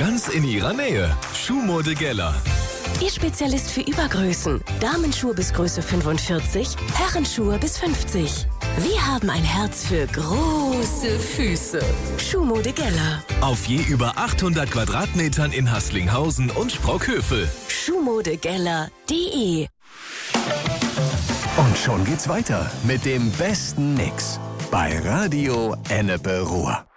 ganz in Ihrer Nähe. Schuhmode Geller. Ihr Spezialist für Übergrößen. Damenschuhe bis Größe 45, Herrenschuhe bis 50. Wir haben ein Herz für große Füße. Schuhmode Geller. Auf je über 800 Quadratmetern in Haßlinghausen und Sprockhövel. Schuhmodegeller.de. Und schon geht's weiter mit dem besten Mix bei Radio Ennepe Ruhr.